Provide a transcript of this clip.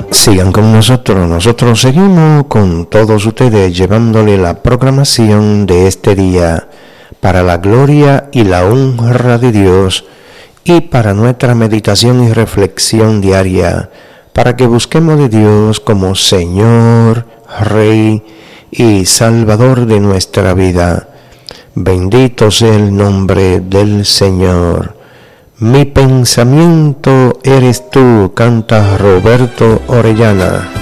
Sigan con nosotros seguimos con todos ustedes llevándole la programación de este día para la gloria y la honra de Dios y para nuestra meditación y reflexión diaria, para que busquemos de Dios como Señor, Rey y Salvador de nuestra vida. Bendito sea el nombre del Señor. Mi pensamiento eres tú, canta Roberto Orellana.